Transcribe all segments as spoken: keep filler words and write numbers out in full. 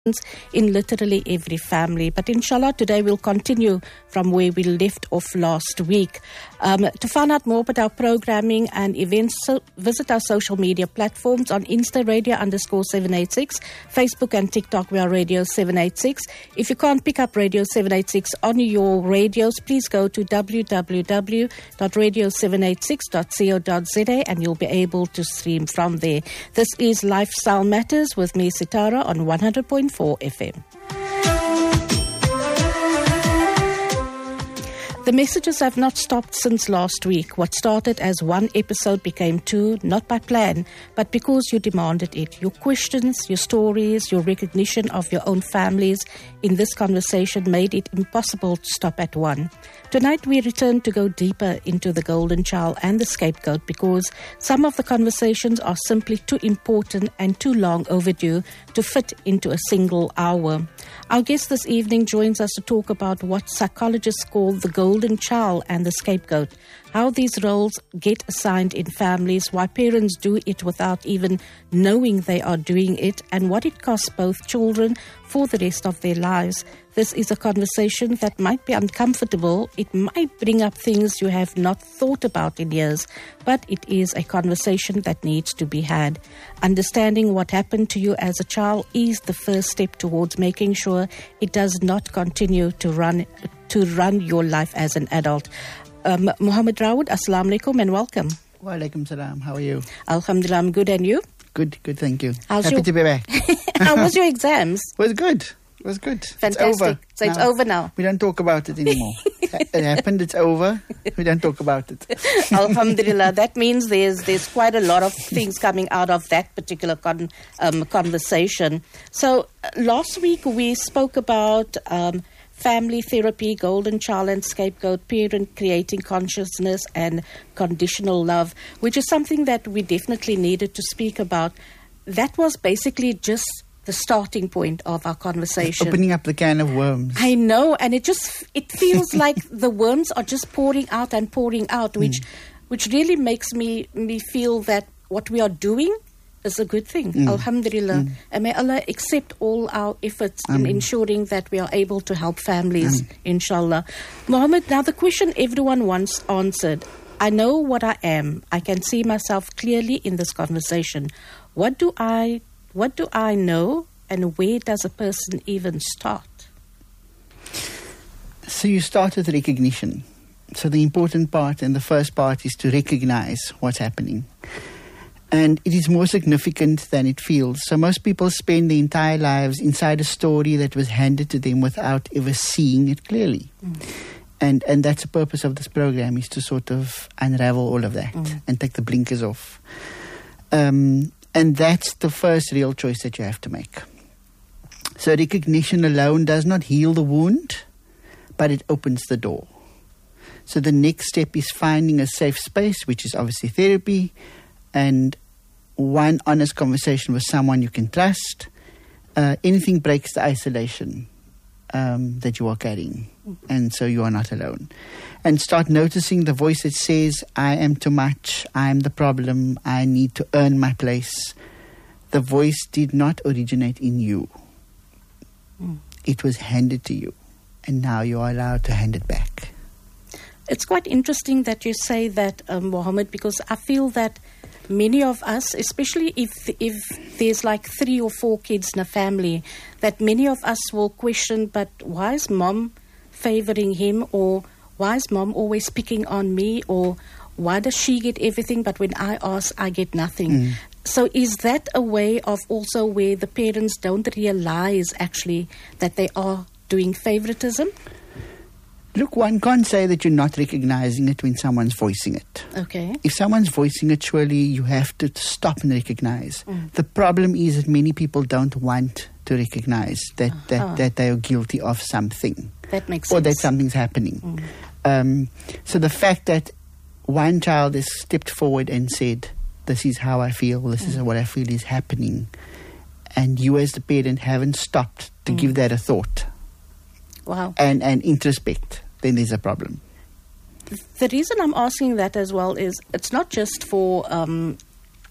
in literally every family. But inshallah, today we'll continue from where we left off last week. Um, to find out more about our programming and events, so visit our social media platforms on Insta Radio underscore seven eight six, Facebook and TikTok we are Radio seven eight six. If you can't pick up Radio seven eight six on your radios, please go to w w w dot radio seven eight six dot co dot z a and you'll be able to stream from there. This is Lifestyle Matters with me, Sitara, on one hundred point four F M. The messages have not stopped since last week. What started as one episode became two, not by plan, but because you demanded it. Your questions, your stories, your recognition of your own families in this conversation made it impossible to stop at one. Tonight we return to go deeper into the golden child and the scapegoat because some of the conversations are simply too important and too long overdue to fit into a single hour. Our guest this evening joins us to talk about what psychologists call the golden child and the scapegoat, how these roles get assigned in families, why parents do it without even knowing they are doing it, and what it costs both children for the rest of their lives. This is a conversation that might be uncomfortable. It might bring up things you have not thought about in years, but it is a conversation that needs to be had. Understanding what happened to you as a child is the first step towards making sure it does not continue to run to run your life as an adult. Um, Muhammad Rawood, Assalamu alaikum and welcome. Wa alaikum salam. How are you? Alhamdulillah, I'm good, and you? Good, good, thank you. How's Happy your... to be back. How was your exams? It was good. It was good. Fantastic. It's over. So it's now. over now. We don't talk about it anymore. It happened, it's over. We don't talk about it. Alhamdulillah. That means there's there's quite a lot of things coming out of that particular con, um, conversation. So uh, last week we spoke about um, family therapy, golden child and scapegoat, parent creating consciousness and conditional love, which is something that we definitely needed to speak about. That was basically just the starting point of our conversation. Opening up the can of worms. I know, and it just it feels like the worms are just pouring out and pouring out, which mm. which really makes me me feel that what we are doing is a good thing. Mm. Alhamdulillah. Mm. And may Allah accept all our efforts um. in ensuring that we are able to help families, um. inshallah. Muhammad, now the question everyone wants answered. I know what I am. I can see myself clearly in this conversation. What do I What do I know, and where does a person even start? So you start with recognition. So the important part and the first part is to recognize what's happening. And it is more significant than it feels. So most people spend their entire lives inside a story that was handed to them without ever seeing it clearly. Mm. And and that's the purpose of this program, is to sort of unravel all of that mm. and take the blinkers off. Um And that's the first real choice that you have to make. So recognition alone does not heal the wound, but it opens the door. So the next step is finding a safe space, which is obviously therapy, and one honest conversation with someone you can trust. Uh, anything breaks the isolation um, that you are carrying, and so you are not alone. And start noticing the voice that says, I am too much, I am the problem, I need to earn my place. The voice did not originate in you. Mm. It was handed to you, and now you are allowed to hand it back. It's quite interesting that you say that, um, Mohammed, because I feel that many of us, especially if if there's like three or four kids in a family, that many of us will question, but why is mom favoring him, or why is mom always picking on me, or why does she get everything but when I ask I get nothing? Mm. So is that a way of also where the parents don't realize actually that they are doing favoritism? Look, one can't say that you're not recognizing it when someone's voicing it. Okay. If someone's voicing it, surely you have to stop and recognize. Mm. The problem is that many people don't want to recognize that, uh-huh. that, that they are guilty of something. That makes sense. Or that something's happening. Mm. Um, so the fact that one child has stepped forward and said, this is how I feel, this mm. is what I feel is happening, and you as the parent haven't stopped to mm. give that a thought. Wow. And, and introspect, then there's a problem. The reason I'm asking that as well is it's not just for um,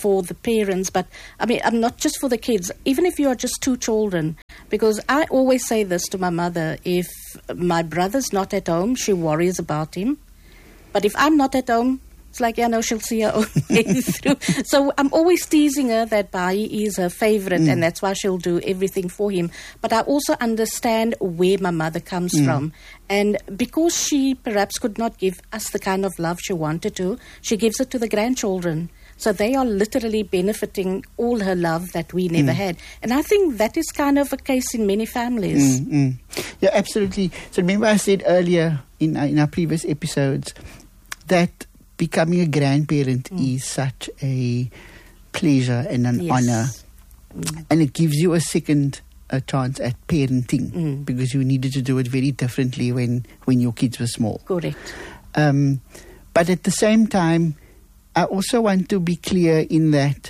for the parents, but I mean, I'm not just for the kids, even if you are just two children, because I always say this to my mother: if my brother's not at home, she worries about him. But if I'm not at home, it's like, yeah, no, she'll see her own way through. So I'm always teasing her that Bhayi is her favorite, mm. and that's why she'll do everything for him. But I also understand where my mother comes mm. from. And because she perhaps could not give us the kind of love she wanted to, she gives it to the grandchildren. So they are literally benefiting all her love that we never mm. had. And I think that is kind of a case in many families. Mm, mm. Yeah, absolutely. So remember I said earlier in, in our previous episodes that becoming a grandparent mm. is such a pleasure and an yes. honour. Mm. And it gives you a second a chance at parenting mm. because you needed to do it very differently when, when your kids were small. Correct. Um, but at the same time, I also want to be clear in that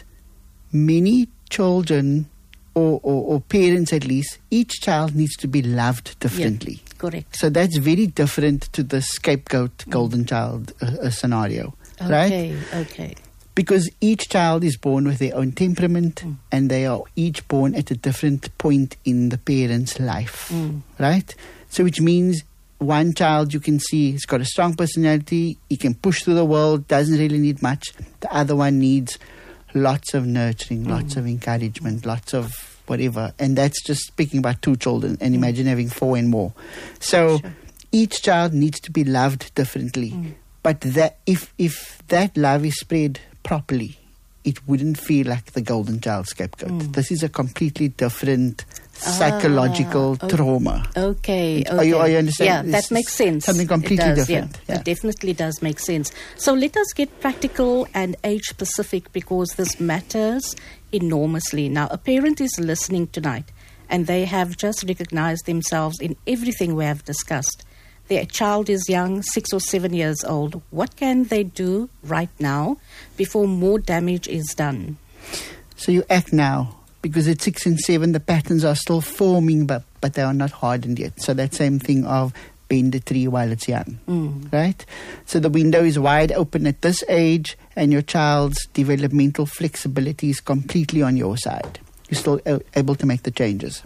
many children, or, or, or parents at least, each child needs to be loved differently. Yeah, correct. So that's very different to the scapegoat mm. golden child uh, uh, scenario, okay, right? Okay, okay. Because each child is born with their own temperament mm. and they are each born at a different point in the parent's life, mm. right? So which means one child you can see has got a strong personality, he can push through the world, doesn't really need much. The other one needs lots of nurturing, mm. lots of encouragement, lots of whatever. And that's just speaking about two children, and mm. imagine having four and more. So sure. each child needs to be loved differently. Mm. But that if if that love is spread properly, it wouldn't feel like the golden child scapegoat. Mm. This is a completely different psychological ah, trauma. Okay, okay. Are you, are you understand? Yeah, that it's makes sense. Something completely it does, different. Yeah, yeah. It definitely does make sense. So let us get practical and age specific because this matters enormously. Now, a parent is listening tonight and they have just recognized themselves in everything we have discussed. Their child is young, six or seven years old. What can they do right now before more damage is done? So you act now, because at six and seven the patterns are still forming, but, but they are not hardened yet. So that same thing of bend the tree while it's young, mm. right? So the window is wide open at this age and your child's developmental flexibility is completely on your side. You're still a- able to make the changes.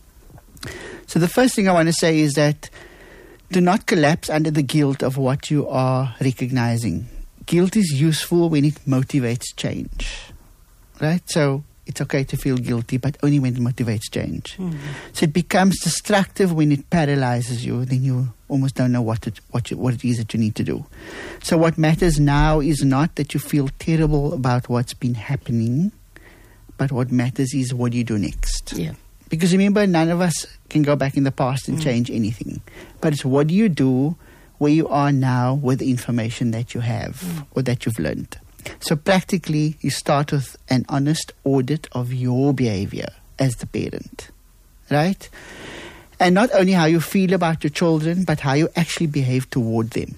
So the first thing I want to say is that do not collapse under the guilt of what you are recognizing. Guilt is useful when it motivates change, right? So it's okay to feel guilty, but only when it motivates change. Mm. So it becomes destructive when it paralyzes you. Then you almost don't know what it, what, you, what it is that you need to do. So what matters now is not that you feel terrible about what's been happening, but what matters is what do you do next. Yeah. Because remember, none of us can go back in the past and mm. change anything. But it's what do you do where you are now with the information that you have mm. or that you've learned. So practically, you start with an honest audit of your behavior as the parent, right? And not only how you feel about your children, but how you actually behave toward them.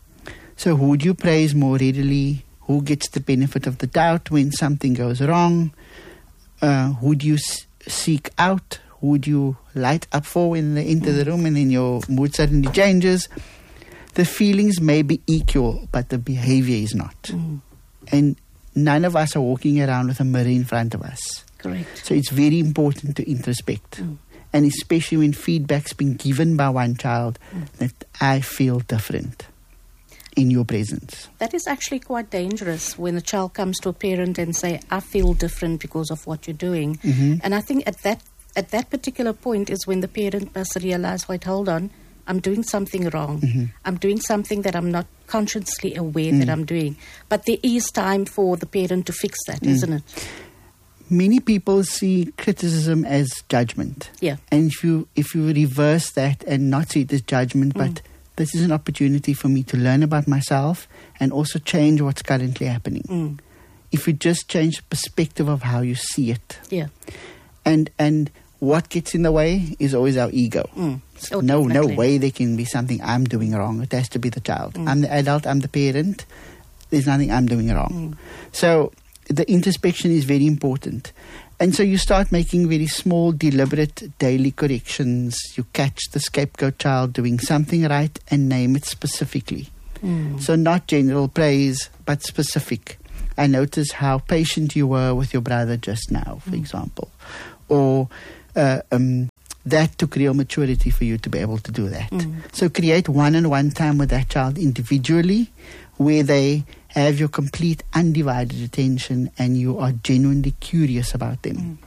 So who do you praise more readily? Who gets the benefit of the doubt when something goes wrong? Uh, who do you s- seek out? Who do you light up for when they enter the room and then your mood suddenly changes? The feelings may be equal, but the behavior is not. Mm. And none of us are walking around with a mirror in front of us. Correct. So it's very important to introspect. Mm. And especially when feedback's been given by one child mm. that I feel different in your presence. That is actually quite dangerous when a child comes to a parent and say, I feel different because of what you're doing. Mm-hmm. And I think at that at that particular point is when the parent must realize, wait, hold on, I'm doing something wrong. Mm-hmm. I'm doing something that I'm not consciously aware mm. that I'm doing. But there is time for the parent to fix that, mm. isn't it? Many people see criticism as judgment. Yeah. And if you if you reverse that and not see it as judgment, mm. but this is an opportunity for me to learn about myself and also change what's currently happening. Mm. If you just change the perspective of how you see it. Yeah. And and what gets in the way is always our ego. Mm. Oh, no, definitely. no way there can be something I'm doing wrong. It has to be the child. Mm. I'm the adult, I'm the parent. There's nothing I'm doing wrong. Mm. So the introspection is very important. And so you start making very small, deliberate daily corrections. You catch the scapegoat child doing something right and name it specifically. Mm. So not general praise, but specific. I noticed how patient you were with your brother just now, for mm. example. Or uh, um, that took real maturity for you to be able to do that. Mm. So create one-on-one time with that child individually, where they have your complete undivided attention and you are genuinely curious about them. Mm.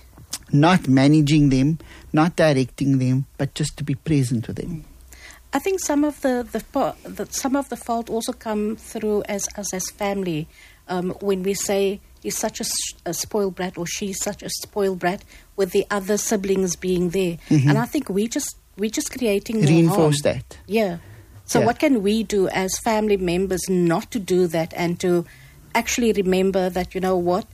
Not managing them, not directing them, but just to be present with them. Mm. I think some of the, the, the some of the fault also come through as us as family. Um, when we say he's such a, a spoiled brat or she's such a spoiled brat, with the other siblings being there, mm-hmm. and I think we just we just creating more reinforce harm. that. Yeah. So yeah. what can we do as family members not to do that, and to actually remember that, you know what,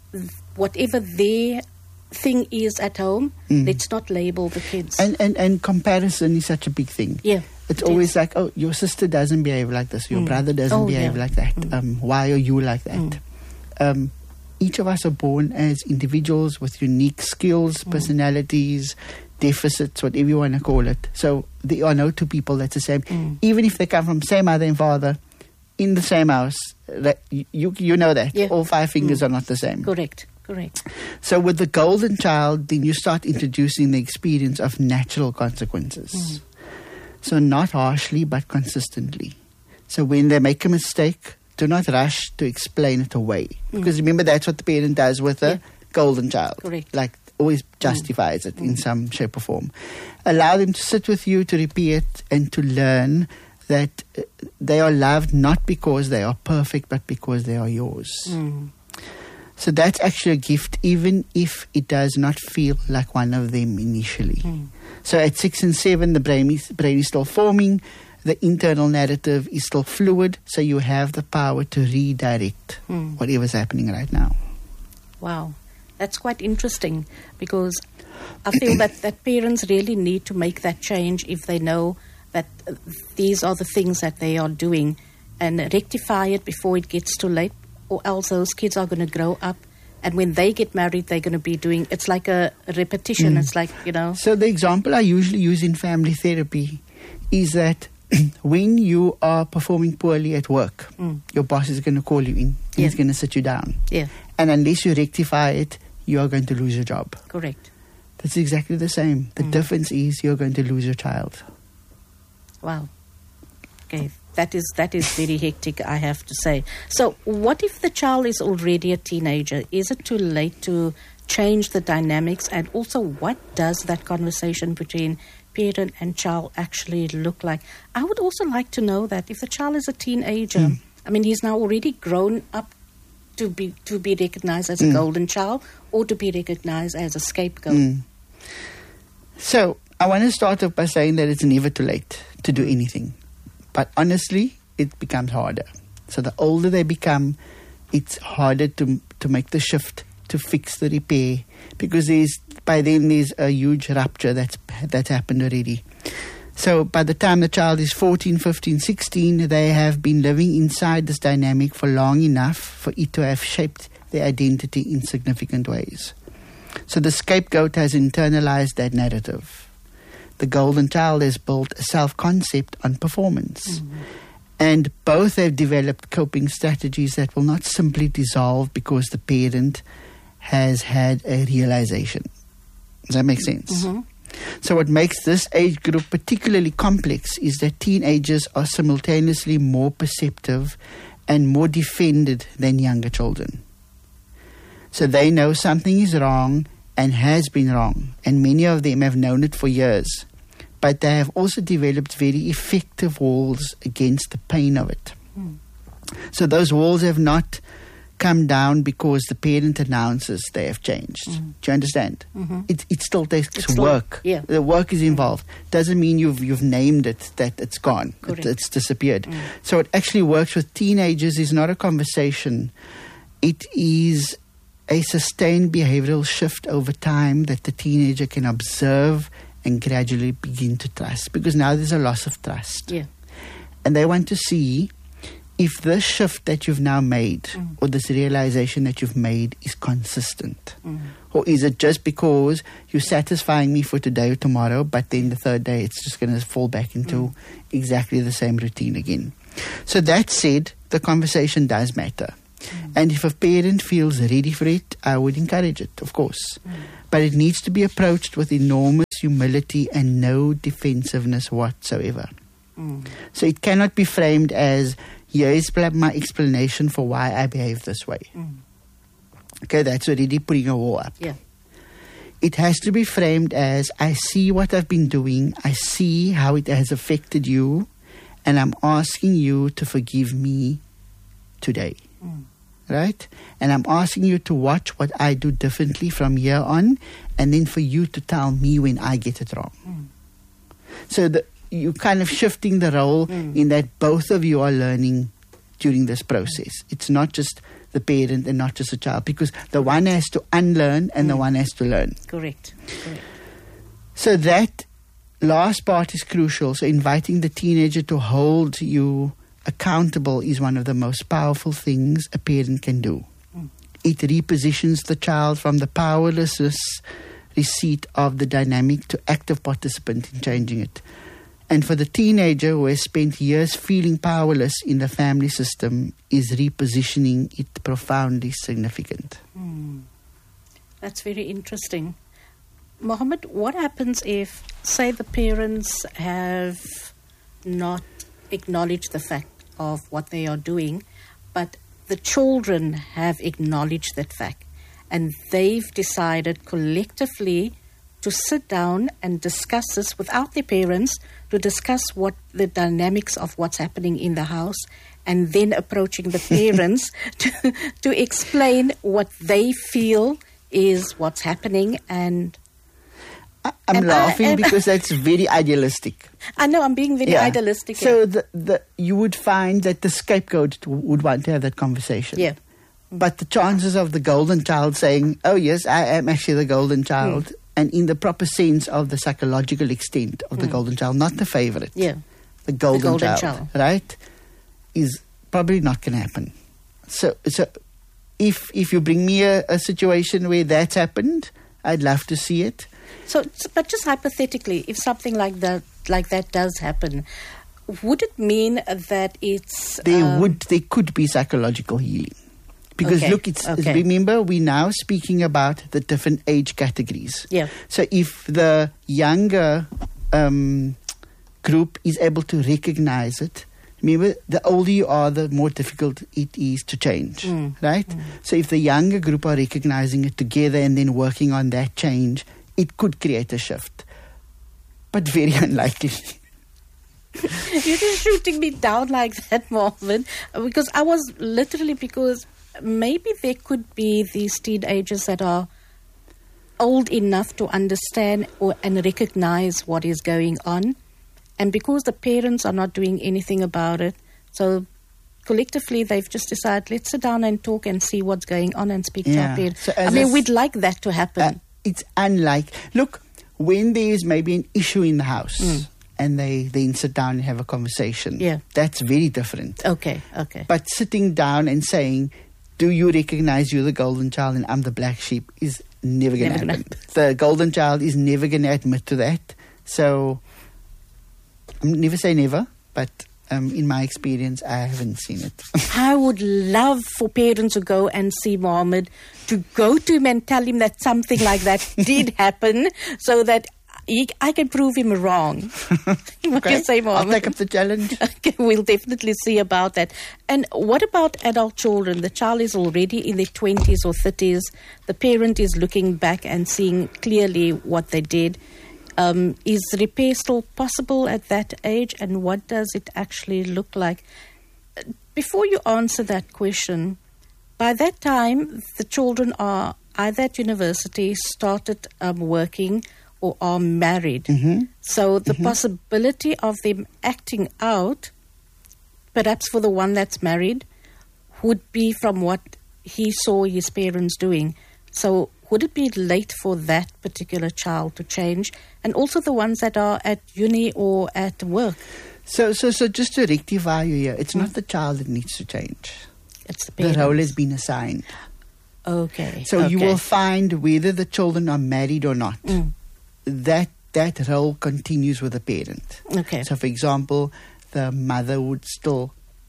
whatever their thing is at home, mm. let's not label the kids. And, and and comparison is such a big thing. Yeah. It's it always is. like, oh, your sister doesn't behave like this, your mm. brother doesn't oh, behave yeah. like that. Mm. Um, why are you like that? Mm. Um, each of us are born as individuals with unique skills, mm. personalities, deficits, whatever you want to call it. So there are no two people that's the same. Mm. Even if they come from same mother and father, in the same house, that you you know that. Yeah. All five fingers mm. are not the same. Correct. Correct. So with the golden child, then you start introducing the experience of natural consequences. Mm. So not harshly, but consistently. So when they make a mistake, do not rush to explain it away. Mm. Because remember, that's what the parent does with a yeah. golden child. Correct. Like, always justifies mm. it in mm. some shape or form. Allow them to sit with you, to repeat, and to learn that they are loved not because they are perfect, but because they are yours. Mm. So that's actually a gift, even if it does not feel like one of them initially. Mm. So at six and seven, the brain is, brain is still forming. The internal narrative is still fluid. So you have the power to redirect mm. whatever's happening right now. Wow. That's quite interesting, because I feel that, that parents really need to make that change if they know that uh, these are the things that they are doing, and rectify it before it gets too late. Or else those kids are going to grow up, and when they get married, they're going to be doing, it's like a repetition. Mm. It's like, you know. So the example I usually use in family therapy is that when you are performing poorly at work, mm. your boss is going to call you in, and yeah. he's going to sit you down. Yeah. And unless you rectify it, you are going to lose your job. Correct. That's exactly the same. The mm. difference is you're going to lose your child. Wow. Okay. That is that is very hectic, I have to say. So what if the child is already a teenager? Is it too late to change the dynamics? And also, what does that conversation between parent and child actually look like? I would also like to know that if the child is a teenager, mm. I mean, he's now already grown up to be to be recognized as a mm. golden child, or to be recognized as a scapegoat. Mm. So I want to start off by saying that it's never too late to do anything. But honestly, it becomes harder. So the older they become, it's harder to to make the shift, to fix the repair, because there's by then there's a huge rupture that's that's happened already. So by the time the child is fourteen, fifteen, sixteen, they have been living inside this dynamic for long enough for it to have shaped their identity in significant ways. So the scapegoat has internalized that narrative. The golden child has built a self-concept on performance. Mm-hmm. And both have developed coping strategies that will not simply dissolve because the parent has had a realization. Does that make sense? Mm-hmm. So what makes this age group particularly complex is that teenagers are simultaneously more perceptive and more defended than younger children. So they know something is wrong and has been wrong, and many of them have known it for years. But they have also developed very effective walls against the pain of it. Mm. So those walls have not come down because the parent announces they have changed. Mm. Do you understand? Mm-hmm. It, it still takes it's work. Still, yeah. The work is involved. Doesn't mean you've you've named it, that it's gone. It, it's disappeared. Mm. So it actually works with teenagers is not a conversation. It is a sustained behavioral shift over time that the teenager can observe and gradually begin to trust, because now there's a loss of trust. Yeah. And they want to see if this shift that you've now made mm. or this realization that you've made is consistent. Mm. Or is it just because you're satisfying me for today or tomorrow, but then the third day it's just going to fall back into mm. exactly the same routine again. So that said, the conversation does matter. Mm. And if a parent feels ready for it, I would encourage it, of course. Mm. But it needs to be approached with enormous humility and no defensiveness whatsoever. Mm. So it cannot be framed as, here is my explanation for why I behave this way. Mm. Okay, that's already putting a wall up. Yeah. It has to be framed as, I see what I've been doing, I see how it has affected you, and I'm asking you to forgive me today. Mm. Right? And I'm asking you to watch what I do differently from here on, and then for you to tell me when I get it wrong. Mm. So the, you're kind of shifting the role mm. in that both of you are learning during this process. It's not just the parent and not just the child, because the one has to unlearn and mm. the one has to learn. Correct. Correct. So that last part is crucial. So inviting the teenager to hold you accountable is one of the most powerful things a parent can do. Mm. It repositions the child from the powerlessness receipt of the dynamic to active participant in changing it. And for the teenager who has spent years feeling powerless in the family system, is repositioning it profoundly significant. Mm. That's very interesting. Mohammed, what happens if, say, the parents have not acknowledged the fact of what they are doing, but the children have acknowledged that fact, and they've decided collectively to sit down and discuss this without their parents, to discuss what the dynamics of what's happening in the house, and then approaching the parents to, to explain what they feel is what's happening. And I, I'm and laughing I, because that's very idealistic. I know, I'm being very yeah. idealistic. So the, the, you would find that the scapegoat would want to have that conversation. Yeah. But the chances of the golden child saying, oh yes, I am actually the golden child, mm. and in the proper sense of the psychological extent of the mm. golden child, not the favorite, yeah, the golden, the golden child, child, right, is probably not going to happen. So, so if if you bring me a, a situation where that's happened, I'd love to see it. So, but just hypothetically, if something like that like that does happen, would it mean that it's there um, would there could be psychological healing? Because okay. look, it's okay. remember, we're now speaking about the different age categories. Yeah. So if the younger um, group is able to recognize it, remember, the older you are, the more difficult it is to change, mm. right? Mm. So if the younger group are recognizing it together and then working on that change, it could create a shift. But very unlikely. You're just shooting me down like that, Marvin, because I was literally, because maybe there could be these teenagers that are old enough to understand or and recognize what is going on, and because the parents are not doing anything about it, so collectively they've just decided, let's sit down and talk and see what's going on and speak yeah. to our parents. So I mean, we'd like that to happen. Uh, it's unlike, look, when there is maybe an issue in the house, mm. and they then sit down and have a conversation. Yeah. That's very different. Okay, okay. But sitting down and saying, do you recognize you're the golden child and I'm the black sheep, is never going to happen. The golden child is never going to admit to that. So, I'm never say never, but um, in my experience, I haven't seen it. I would love for parents to go and see Mohammed, to go to him and tell him that something like that did happen, so that He, I can prove him wrong. What okay. do you say, Mohammed? I'll take up the challenge. Okay, we'll definitely see about that. And what about adult children? The child is already in their twenties or thirties. The parent is looking back and seeing clearly what they did. Um, is repair still possible at that age? And what does it actually look like? Before you answer that question, by that time, the children are either at university, started um, working, or are married. Mm-hmm. So the mm-hmm. possibility of them acting out, perhaps for the one that's married, would be from what he saw his parents doing. So would it be late for that particular child to change? And also the ones that are at uni or at work. So so, so just to rectify you here, it's mm. not the child that needs to change. It's the parents. The role has been assigned. Okay. So okay. you will find whether the children are married or not, mm. that that role continues with the parent. Okay. So, for example, the mother would still cook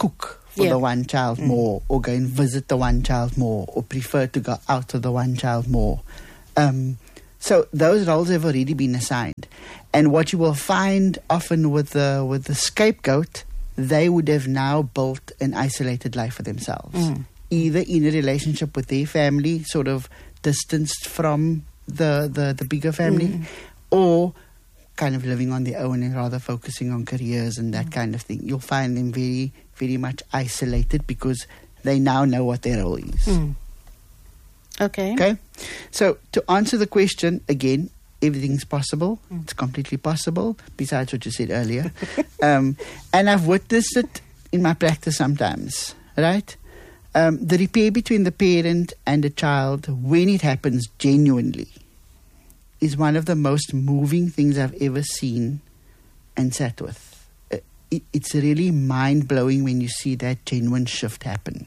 for Yeah. the one child Mm. more, or go and visit the one child more, or prefer to go out with the one child more. Um, so those roles have already been assigned. And what you will find often with the, with the scapegoat, they would have now built an isolated life for themselves. Mm. Either in a relationship with their family, sort of distanced from the, the, the bigger family, Mm. or kind of living on their own and rather focusing on careers and that kind of thing. You'll find them very, very much isolated because they now know what their role is. Mm. Okay. Okay? So to answer the question, again, everything's possible. Mm. It's completely possible, besides what you said earlier. um, and I've witnessed it in my practice sometimes, right? Um, the repair between the parent and the child, when it happens genuinely, is one of the most moving things I've ever seen and sat with. Uh, It, it's really mind-blowing when you see that genuine shift happen.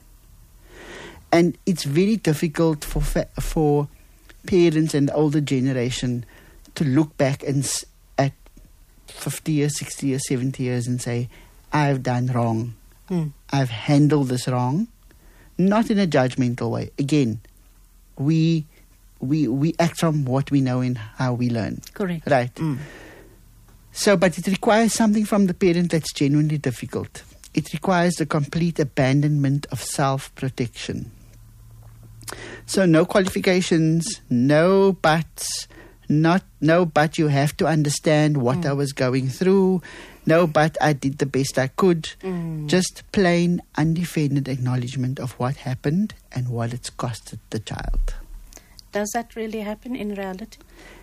And it's very difficult for fa- for parents and the older generation to look back and s- at fifty years, sixty years, seventy years and say, I've done wrong. Mm. I've handled this wrong. Not in a judgmental way. Again, we we we act from what we know and how we learn. Correct. Right. Mm. So, but it requires something from the parent that's genuinely difficult. It requires the complete abandonment of self-protection. So no qualifications, no buts, not no but you have to understand what Mm. I was going through, no but I did the best I could. Mm. Just plain undefended acknowledgement of what happened and what it's costed the child. Does that really happen in reality?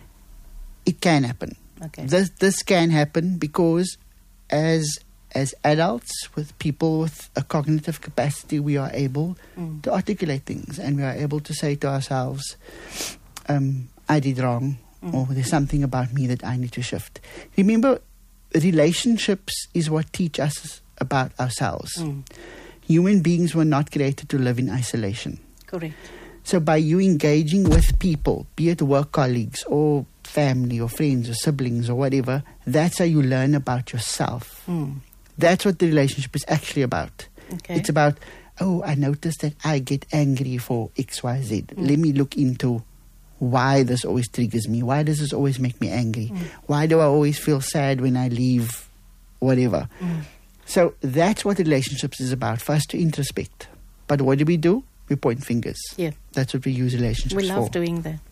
It can happen. Okay. This this can happen because as as adults, with people with a cognitive capacity, we are able Mm. to articulate things and we are able to say to ourselves, um, I did wrong, Mm. or there's something about me that I need to shift. Remember, relationships is what teach us about ourselves. Mm. Human beings were not created to live in isolation. Correct. So by you engaging with people, be it work colleagues or family or friends or siblings or whatever, that's how you learn about yourself. Mm. That's what the relationship is actually about. Okay. It's about, oh, I noticed that I get angry for X, Y, Z. Mm. Let me look into why this always triggers me. Why does this always make me angry? Mm. Why do I always feel sad when I leave whatever? Mm. So that's what relationships is about, for us to introspect. But what do we do? We point fingers. Yeah. That's what we use relationships We love for. doing that.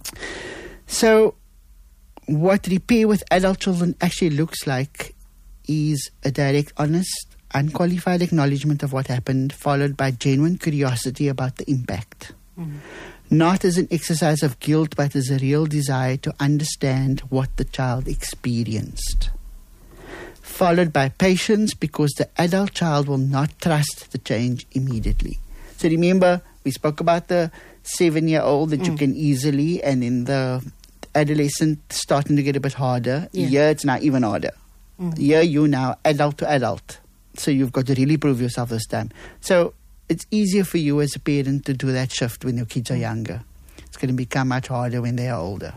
So what repair with adult children actually looks like is a direct, honest, unqualified acknowledgement of what happened, followed by genuine curiosity about the impact. Mm. Not as an exercise of guilt, but as a real desire to understand what the child experienced. Followed by patience, because the adult child will not trust the change immediately. So remember, we spoke about the seven-year-old that you Mm. can easily, and in the adolescent starting to get a bit harder. Yeah. Here it's now even harder. Mm. Here you now adult to adult. So you've got to really prove yourself this time. So it's easier for you as a parent to do that shift when your kids are younger. It's going to become much harder when they are older.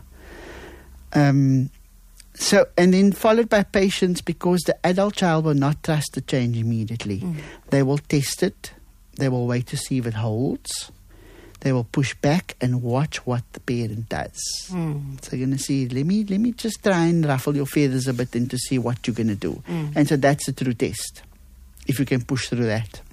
Um, so, and then followed by patience, because the adult child will not trust the change immediately. Mm. They will test it. They will wait to see if it holds. They will push back and watch what the parent does. Mm. So you're going to see, let me let me just try and ruffle your feathers a bit and to see what you're going to do. Mm. And so that's the true test, if you can push through that.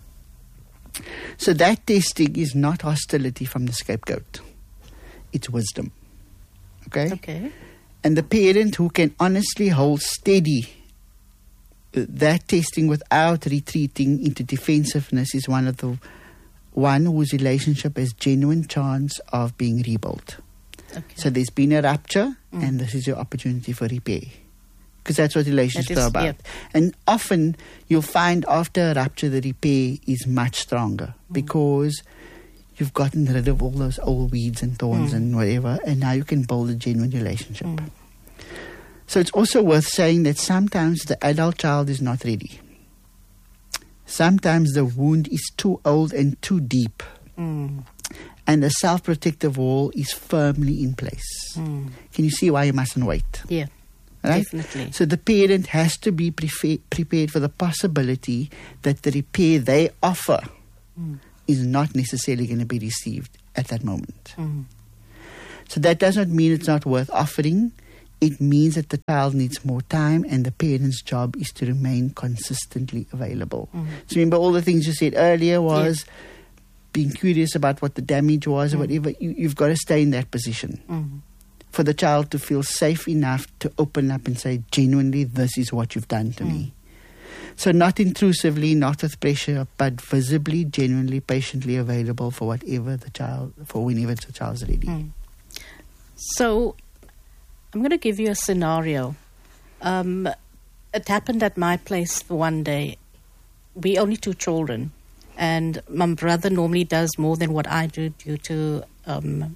So that testing is not hostility from the scapegoat. It's wisdom. Okay? Okay. And the parent who can honestly hold steady uh, that testing without retreating into defensiveness is one of the one whose relationship has genuine chance of being rebuilt. Okay. So there's been a rupture, Mm. and this is your opportunity for repair. Because that's what relationships That is- are about. yeah. And often you'll find after a rupture, the repair is much stronger Mm. because you've gotten rid of all those old weeds and thorns Mm. and whatever, and now you can build a genuine relationship. Mm. So it's also worth saying that sometimes the adult child is not ready. Sometimes the wound is too old and too deep, Mm. and the self-protective wall is firmly in place. Mm. Can you see why you mustn't wait? Yeah. Right? Definitely. So the parent has to be prefa- prepared for the possibility that the repair they offer mm. is not necessarily going to be received at that moment. Mm. So that does not mean it's not worth offering. It means that the child needs more time, and the parent's job is to remain consistently available. Mm. So remember, all the things you said earlier was yeah. being curious about what the damage was mm. or whatever. You, you've got to stay in that position. Mm. For the child to feel safe enough to open up and say, genuinely, this is what you've done to mm. me. So not intrusively, not with pressure, but visibly, genuinely, patiently available for whatever the child, for whenever the child's ready. Mm. So I'm going to give you a scenario. Um, it happened at my place one day. We only two children, and my brother normally does more than what I do due to um,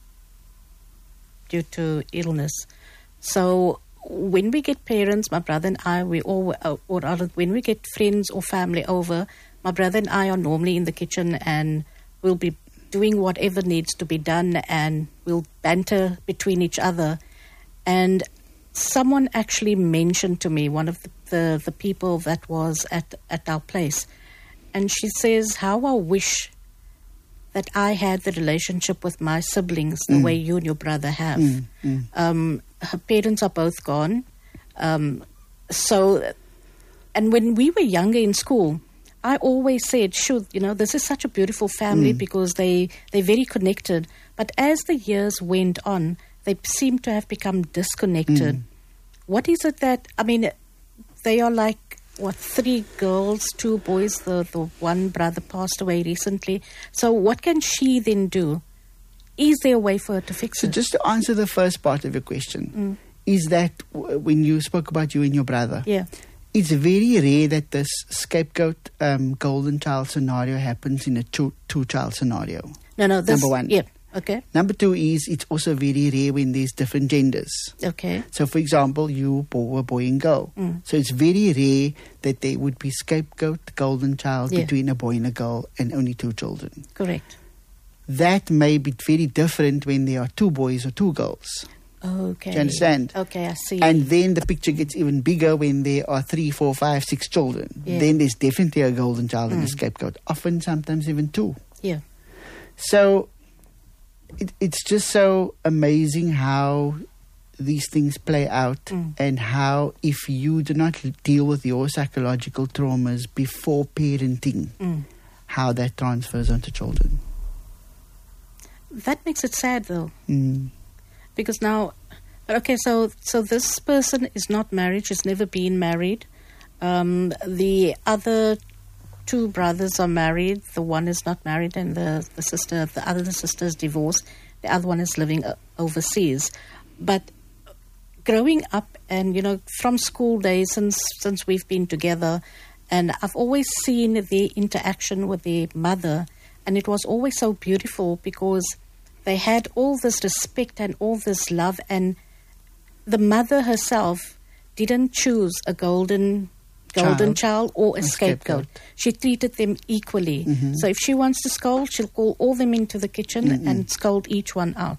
due to illness. So when we get parents, my brother and I, we all, or when we get friends or family over, my brother and I are normally in the kitchen, and we'll be doing whatever needs to be done, and we'll banter between each other. And someone actually mentioned to me, one of the, the, the people that was at, at our place, and she says, how I wish that I had the relationship with my siblings the mm. way you and your brother have. Mm, mm. Um, her parents are both gone. Um, so, and when we were younger in school, I always said, shoot, you know, this is such a beautiful family mm. because they, they're very connected. But as the years went on, they seem to have become disconnected. Mm. What is it that, I mean, they are like, what, three girls, two boys, the, the one brother passed away recently. So what can she then do? Is there a way for her to fix so it? So just to answer the first part of your question, mm. is that w- when you spoke about you and your brother, yeah. it's very rare that this scapegoat um, golden child scenario happens in a two, two-child scenario. No, no. This, Number one. Yeah. Okay. Number two is it's also very rare when there's different genders. Okay. So, for example, you were a boy and girl. Mm. So it's very rare that there would be scapegoat, golden child yeah. between a boy and a girl and only two children. Correct. That may be very different when there are two boys or two girls. Okay. Do you understand? Okay, I see. And then the picture gets even bigger when there are three, four, five, six children. Yeah. Then there's definitely a golden child mm. and a scapegoat. Often, sometimes even two. Yeah. So It, it's just so amazing how these things play out mm. and how if you do not deal with your psychological traumas before parenting, mm. how that transfers onto children. That makes it sad, though. Mm. Because now, okay, so so this person is not married. She's never been married. Um, the other two brothers are married. The one is not married, and the, the sister, the other sister is divorced. The other one is living uh, overseas. But growing up, and you know, from school days, since since we've been together, and I've always seen the interaction with their mother, and it was always so beautiful because they had all this respect and all this love, and the mother herself didn't choose a golden golden child, child or a, a scapegoat. scapegoat. She treated them equally. Mm-hmm. So if she wants to scold, she'll call all them into the kitchen mm-hmm. and scold each one out.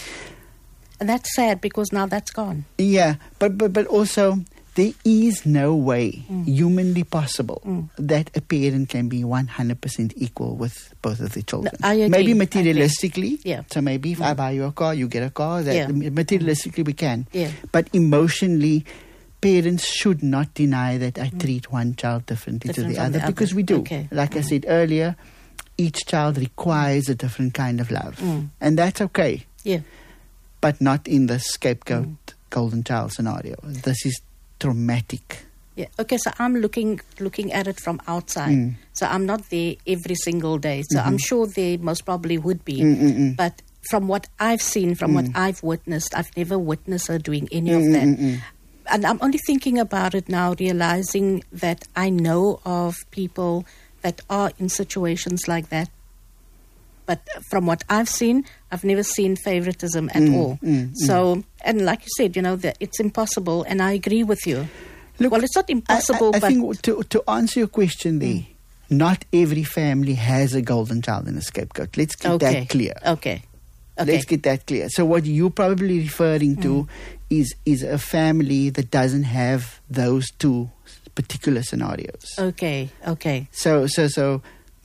And that's sad because now that's gone. Yeah, but but, but also there is no way mm. humanly possible mm. that a parent can be one hundred percent equal with both of their children. No, I agree. Maybe materialistically. Yeah. So maybe if mm. I buy you a car, you get a car. That yeah. Materialistically we can. Yeah. But emotionally, parents should not deny that I mm. treat one child differently different to the other, the because other. we do. Okay. Like mm. I said earlier, each child requires a different kind of love. Mm. And that's okay. Yeah. But not in the scapegoat mm. golden child scenario. This is traumatic. Yeah. Okay, so I'm looking looking at it from outside. Mm. So I'm not there every single day. So mm-hmm. I'm sure there most probably would be. Mm-mm-mm. But from what I've seen, from mm. what I've witnessed, I've never witnessed her doing any Mm-mm-mm. of that. And I'm only thinking about it now, realizing that I know of people that are in situations like that. But from what I've seen, I've never seen favoritism at mm, all. Mm, so, mm. and like you said, you know, that it's impossible, and I agree with you. Look, well, it's not impossible, I, I, I but... think to, to answer your question there, mm. not every family has a golden child and a scapegoat. Let's get okay. that clear. Okay. Okay. Let's get that clear. So what you're probably referring to mm. is is a family that doesn't have those two particular scenarios. Okay, okay. So so so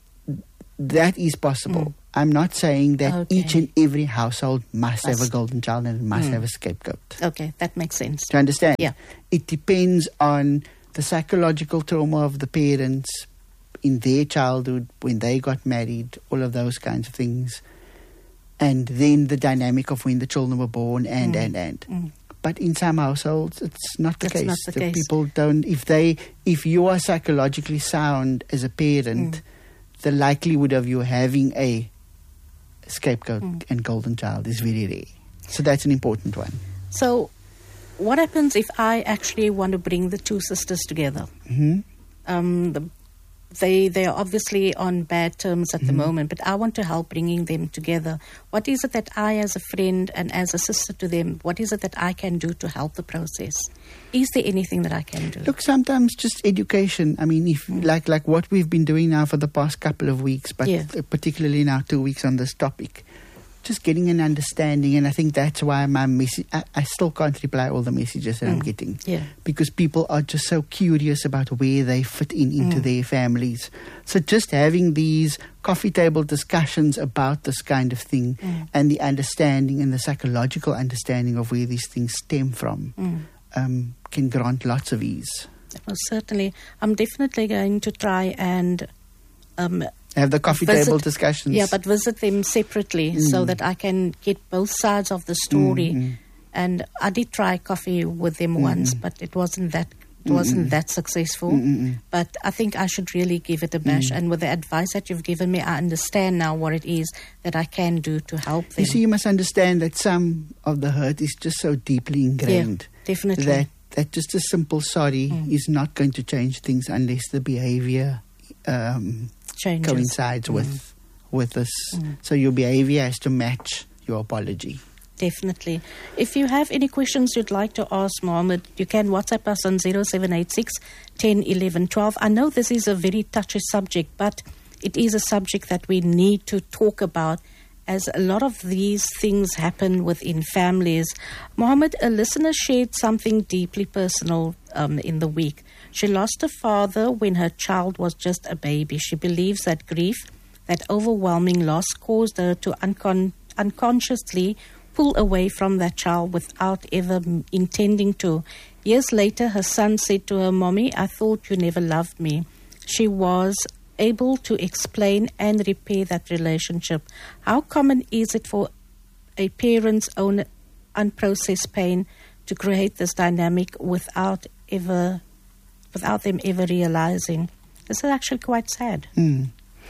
that is possible. Mm. I'm not saying that okay. each and every household must, must. have a golden child and must mm. have a scapegoat. Okay, that makes sense. Do you understand? Yeah. It depends on the psychological trauma of the parents in their childhood, when they got married, all of those kinds of things. And then the dynamic of when the children were born and, mm. and, and. Mm. But in some households, it's not the That's case. Not the the case. People don't, if they, if you are psychologically sound as a parent, mm. the likelihood of you having a scapegoat mm. and golden child is very rare. So that's an important one. So what happens if I actually want to bring the two sisters together? Mm-hmm. Um, the, they they are obviously on bad terms at mm-hmm. the moment, but I want to help bringing them together. What is it that I, as a friend and as a sister to them, what is it that I can do to help the process? Is there anything that I can do? Look, sometimes just education. I mean, if mm. like like what we've been doing now for the past couple of weeks, but yeah. particularly now two weeks on this topic, just getting an understanding. And I think that's why my message, I, I still can't reply all the messages that mm. I'm getting. Yeah. Because people are just so curious about where they fit in into mm. their families. So just having these coffee table discussions about this kind of thing mm. and the understanding and the psychological understanding of where these things stem from mm. um, can grant lots of ease. Well, certainly. I'm definitely going to try and Um, have the coffee visit, table discussions. Yeah, but visit them separately mm. so that I can get both sides of the story. Mm-hmm. And I did try coffee with them mm-hmm. once, but it wasn't that it mm-hmm. wasn't that successful. Mm-hmm. But I think I should really give it a bash. Mm-hmm. And with the advice that you've given me, I understand now what it is that I can do to help them. You see, you must understand that some of the hurt is just so deeply ingrained. Yeah, definitely. That, that just a simple sorry mm. is not going to change things unless the behavior Um, coincides mm. with with this. Mm. So your behavior has to match your apology. Definitely. If you have any questions you'd like to ask Mohammed, you can WhatsApp us on zero seven eight six, one zero, one one, one two. I know this is a very touchy subject, but it is a subject that we need to talk about, as a lot of these things happen within families. Mohammed, a listener shared something deeply personal um, in the week. She lost a father when her child was just a baby. She believes that grief, that overwhelming loss, caused her to uncon- unconsciously pull away from that child without ever m- intending to. Years later, her son said to her, "Mommy, I thought you never loved me." She was able to explain and repair that relationship. How common is it for a parent's own unprocessed pain to create this dynamic without ever, without them ever realizing? This is actually quite sad. Mm.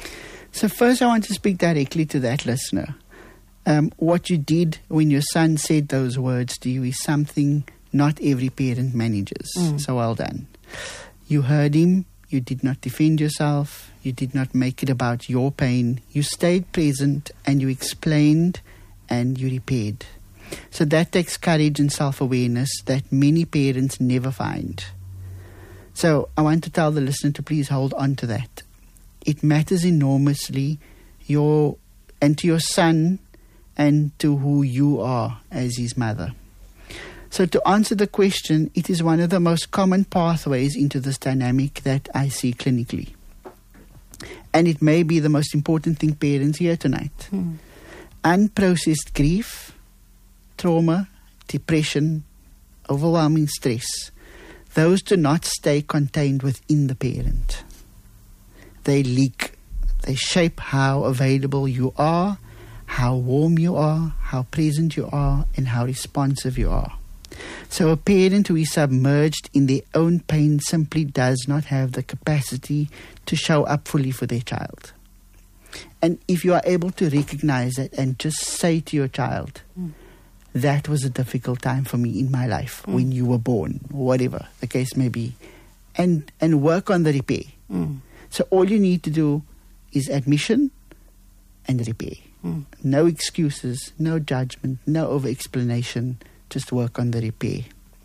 So first I want to speak directly to that listener. Um, what you did when your son said those words to you is something not every parent manages. Mm. So well done. You heard him. You did not defend yourself. You did not make it about your pain. You stayed present and you explained and you repaired. So that takes courage and self-awareness that many parents never find. So I want to tell the listener to please hold on to that. It matters enormously your and to your son and to who you are as his mother. So to answer the question, it is one of the most common pathways into this dynamic that I see clinically. And it may be the most important thing parents hear tonight. Hmm. Unprocessed grief, trauma, depression, overwhelming stress, those do not stay contained within the parent. They leak. They shape how available you are, how warm you are, how present you are, and how responsive you are. So a parent who is submerged in their own pain simply does not have the capacity to show up fully for their child. And if you are able to recognize that and just say to your child, mm. that was a difficult time for me in my life mm. when you were born, whatever the case may be, and, and work on the repair. Mm. So all you need to do is admission and repair. Mm. No excuses, no judgment, no over-explanation. Just work on the repair.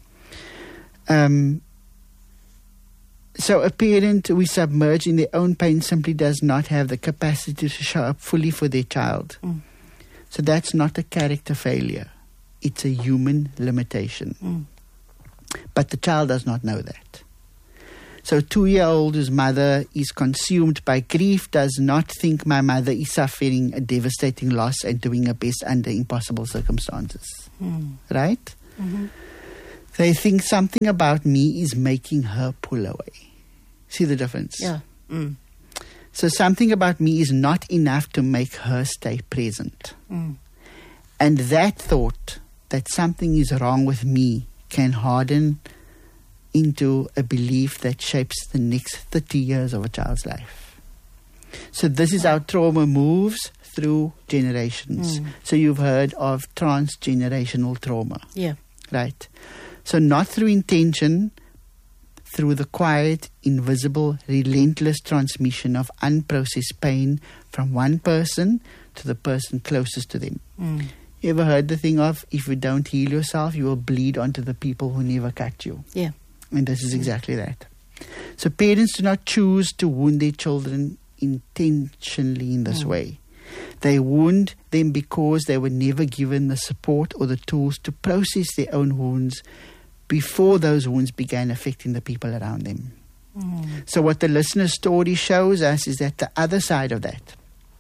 Um, so a parent who is submerged in their own pain simply does not have the capacity to show up fully for their child. Mm. So that's not a character failure. It's a human limitation. Mm. But the child does not know that. So a two-year-old whose mother is consumed by grief does not think my mother is suffering a devastating loss and doing her best under impossible circumstances. Mm. Right? Mm-hmm. They think something about me is making her pull away. See the difference? Yeah. Mm. So something about me is not enough to make her stay present. Mm. And that thought that something is wrong with me can harden into a belief that shapes the next thirty years of a child's life. So this is how trauma moves through generations. Mm. So you've heard of transgenerational trauma. Yeah. Right? So not through intention, through the quiet, invisible, relentless transmission of unprocessed pain from one person to the person closest to them. Mm. You ever heard the thing of, if you don't heal yourself, you will bleed onto the people who never cut you? Yeah. And this is exactly that. So parents do not choose to wound their children intentionally in this mm. way. They wound them because they were never given the support or the tools to process their own wounds before those wounds began affecting the people around them. Mm. So what the listener's story shows us is that the other side of that,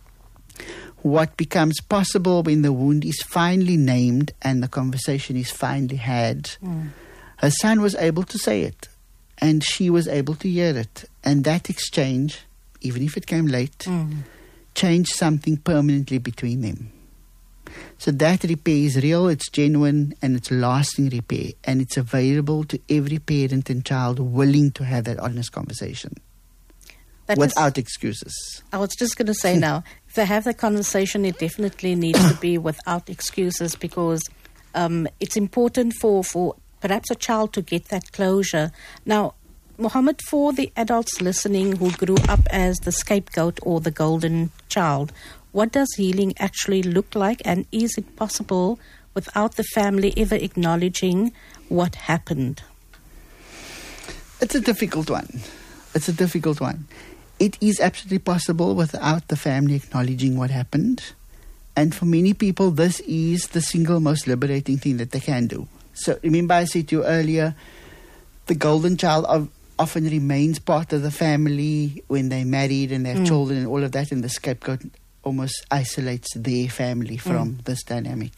what becomes possible when the wound is finally named and the conversation is finally had. Mm. Her son was able to say it, and she was able to hear it. And that exchange, even if it came late, mm. changed something permanently between them. So that repair is real, it's genuine, and it's lasting repair. And it's available to every parent and child willing to have that honest conversation. That without is, excuses. I was just going to say now, if they have that conversation, it definitely needs to be without excuses, because um, it's important for, for perhaps a child to get that closure. Now, Mohammed, for the adults listening who grew up as the scapegoat or the golden child, what does healing actually look like, and is it possible without the family ever acknowledging what happened? It's a difficult one. It's a difficult one. It is absolutely possible without the family acknowledging what happened. And for many people, this is the single most liberating thing that they can do. So remember I said to you earlier, the golden child of, often remains part of the family when they're married and they have mm. children and all of that, and the scapegoat almost isolates their family from mm. this dynamic.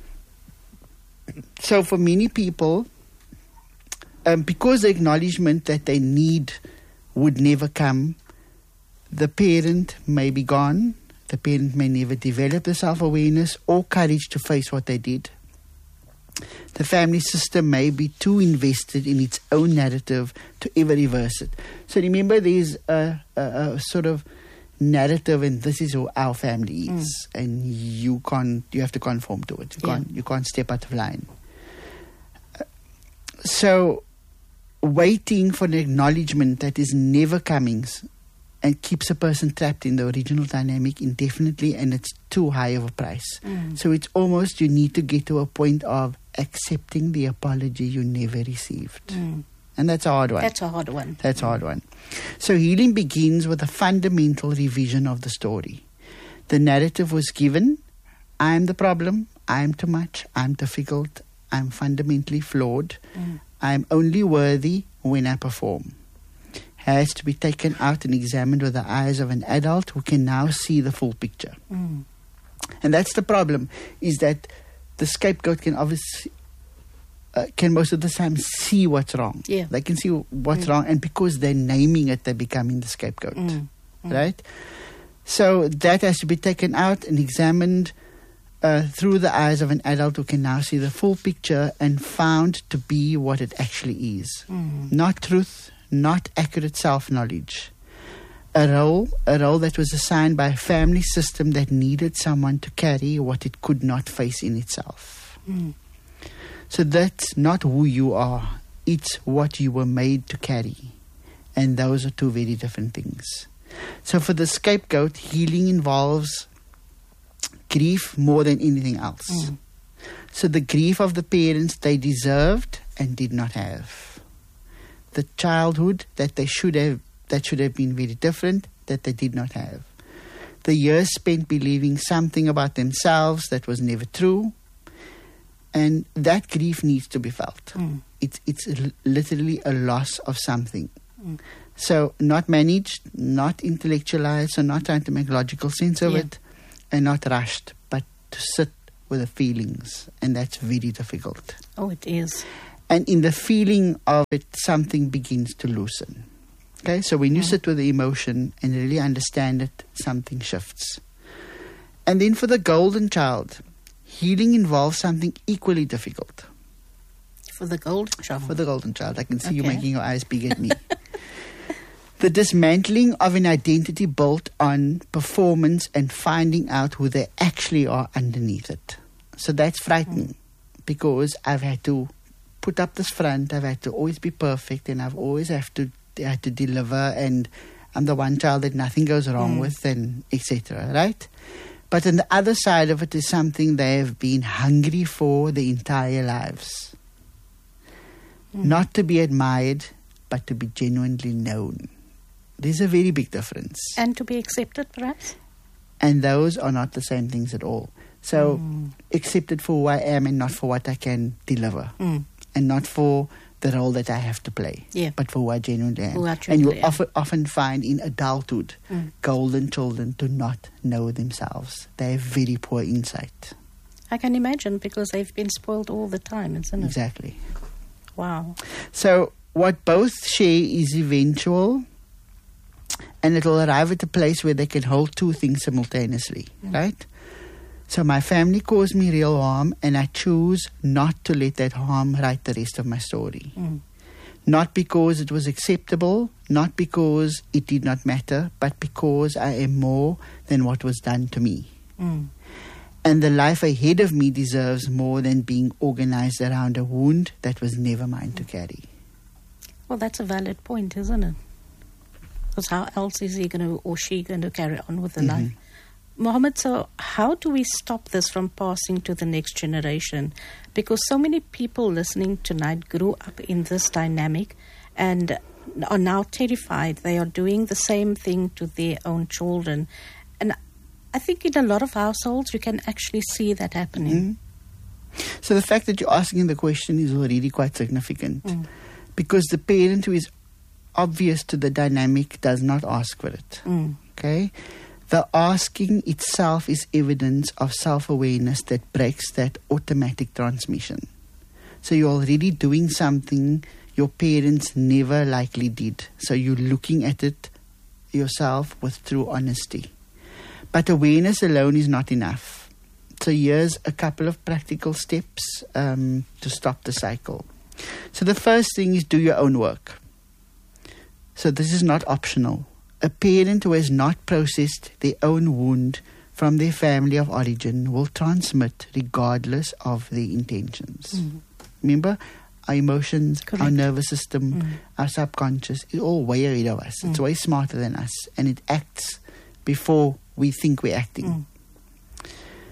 So for many people, um, because the acknowledgement that they need would never come, the parent may be gone, the parent may never develop the self-awareness or courage to face what they did. The family system may be too invested in its own narrative to ever reverse it. So remember, there's a, a, a sort of narrative, and this is who our family is, mm. and you can't, you have to conform to it. You yeah. can't, you can't step out of line. Uh, so waiting for an acknowledgement that is never coming and keeps a person trapped in the original dynamic indefinitely, and it's too high of a price. Mm. So it's almost, you need to get to a point of accepting the apology you never received. Mm. And that's a hard one. That's a hard one. That's a hard one. So healing begins with a fundamental revision of the story. The narrative was given, I'm the problem, I'm too much, I'm difficult, I'm fundamentally flawed, mm. I'm only worthy when I perform. Has to be taken out and examined with the eyes of an adult who can now see the full picture. Mm. And that's the problem, is that the scapegoat can obviously, uh, can most of the time see what's wrong. Yeah. They can see what's mm. wrong, and because they're naming it, they're becoming the scapegoat. Mm. Mm. Right? So that has to be taken out and examined uh, through the eyes of an adult who can now see the full picture and found to be what it actually is. Mm. Not truth, not accurate self-knowledge. A role, a role that was assigned by a family system that needed someone to carry what it could not face in itself. Mm. So that's not who you are. It's what you were made to carry. And those are two very different things. So for the scapegoat, healing involves grief more than anything else. Mm. So the grief of the parents they deserved and did not have. The childhood that they should have, that should have been very different, that they did not have. The years spent believing something about themselves that was never true. And that grief needs to be felt. Mm. It's, it's l- literally a loss of something. Mm. So not managed, not intellectualized, so not trying to make logical sense of Yeah. it, and not rushed, but to sit with the feelings. And that's very difficult. Oh, it is. And in the feeling of it, something begins to loosen. Okay, so when you Mm. sit with the emotion and really understand it, something shifts. And then for the golden child, healing involves something equally difficult. For the golden child. For the golden child, I can see you Okay. making your eyes big at me. The dismantling of an identity built on performance and finding out who they actually are underneath it. So that's frightening mm. because I've had to put up this front, I've had to always be perfect, and I've always have to had to deliver, and I'm the one child that nothing goes wrong mm. with, and et cetera. Right? But on the other side of it is something they have been hungry for their entire lives. Mm. Not to be admired, but to be genuinely known. There's a very big difference. And to be accepted, perhaps? And those are not the same things at all. So, mm. accepted for who I am and not for what I can deliver. Mm. And not for the role that I have to play, yeah. but for who I genuinely am. Who I and you'll am. often, often find in adulthood, mm. golden children do not know themselves. They have very poor insight. I can imagine, because they've been spoiled all the time, isn't it? Exactly. Wow. So what both share is eventual, and it will arrive at a place where they can hold two things simultaneously, mm. right? So my family caused me real harm, and I choose not to let that harm write the rest of my story. Mm. Not because it was acceptable, not because it did not matter, but because I am more than what was done to me. Mm. And the life ahead of me deserves more than being organized around a wound that was never mine to carry. Well, that's a valid point, isn't it? Because how else is he going to, or she going to carry on with the Mm-hmm. life? Mohammed, so how do we stop this from passing to the next generation? Because so many people listening tonight grew up in this dynamic and are now terrified. They are doing the same thing to their own children. And I think in a lot of households, you can actually see that happening. Mm-hmm. So the fact that you're asking the question is already quite significant. Mm. Because the parent who is obvious to the dynamic does not ask for it. Mm. Okay? The asking itself is evidence of self-awareness that breaks that automatic transmission. So you're already doing something your parents never likely did. So you're looking at it yourself with true honesty. But awareness alone is not enough. So here's a couple of practical steps um, to stop the cycle. So the first thing is do your own work. So this is not optional. A parent who has not processed their own wound from their family of origin will transmit regardless of their intentions. Mm. Remember, our emotions, Correct. our nervous system, Mm. our subconscious is all way ahead of us. Mm. It's way smarter than us, and it acts before we think we're acting. Mm.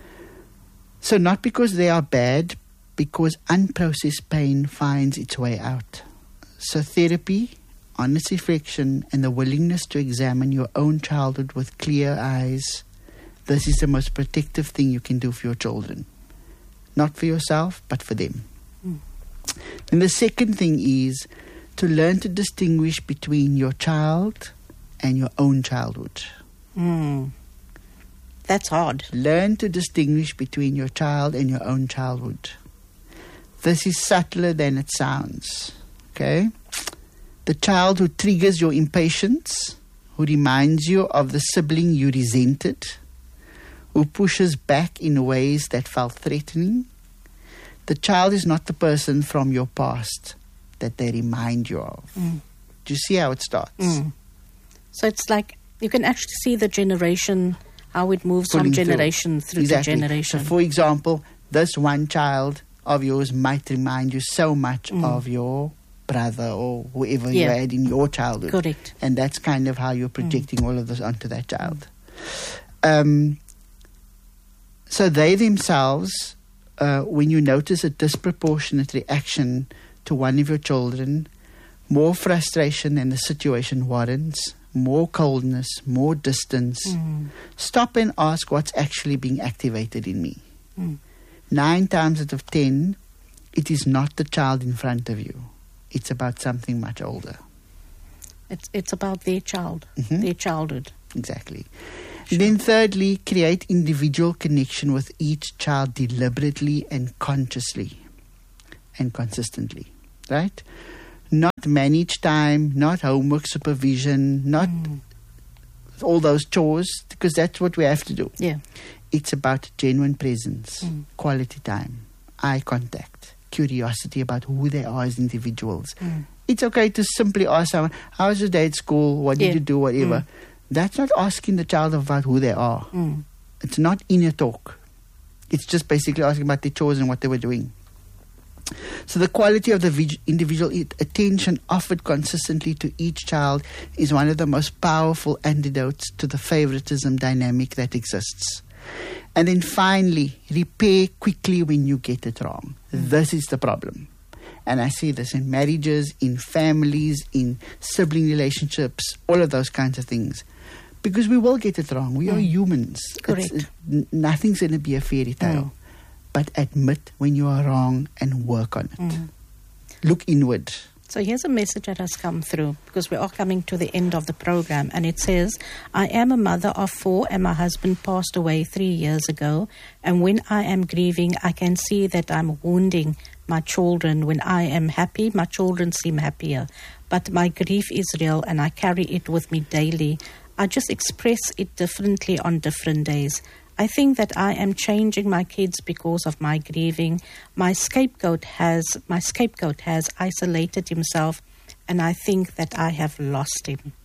So not because they are bad, because unprocessed pain finds its way out. So therapy, honest reflection, and the willingness to examine your own childhood with clear eyes, this is the most protective thing you can do for your children. Not for yourself, but for them. Mm. And the second thing is to learn to distinguish between your child and your own childhood. Mm. That's hard. Learn to distinguish between your child and your own childhood. This is subtler than it sounds. Okay? The child who triggers your impatience, who reminds you of the sibling you resented, who pushes back in ways that felt threatening. The child is not the person from your past that they remind you of. Mm. Do you see how it starts? Mm. So it's like you can actually see the generation, how it moves Pulling from through. generation through Exactly. to generation. So for example, this one child of yours might remind you so much Mm. of your brother or whoever you Yeah. had in your childhood. Correct. And that's kind of how you're projecting mm. all of this onto that child. Um, so they themselves, uh, when you notice a disproportionate reaction to one of your children, more frustration than the situation warrants, more coldness, more distance, Mm. stop and ask what's actually being activated in me. Mm. nine times out of ten, it is not the child in front of you. It's about something much older. It's it's about their child, Mm-hmm. their childhood. Exactly. Sure. Then thirdly, create individual connection with each child deliberately and consciously and consistently, right? Not manage time, not homework supervision, not mm. all those chores, because that's what we have to do. Yeah. It's about genuine presence, mm. quality time, eye contact, curiosity about who they are as individuals. Mm. It's okay to simply ask someone, how's your day at school? What did yeah. you do? Whatever. Mm. That's not asking the child about who they are. Mm. It's not inner talk. It's just basically asking about their chores and what they were doing. So the quality of the vig- individual attention offered consistently to each child is one of the most powerful antidotes to the favoritism dynamic that exists. And then finally, repair quickly when you get it wrong. Mm. This is the problem. And I see this in marriages, in families, in sibling relationships, all of those kinds of things. Because we will get it wrong. We mm. are humans. Correct. It's, it, nothing's going to be a fairy tale. Mm. But admit when you are wrong and work on it. Mm. Look inward. So here's a message that has come through, because we are coming to the end of the program, and it says, I am a mother of four and my husband passed away three years ago, and when I am grieving, I can see that I'm wounding my children. When I am happy, my children seem happier, but my grief is real and I carry it with me daily. I just express it differently on different days. I think that I am changing my kids because of my grieving. My scapegoat has my scapegoat has isolated himself, and I think that I have lost him.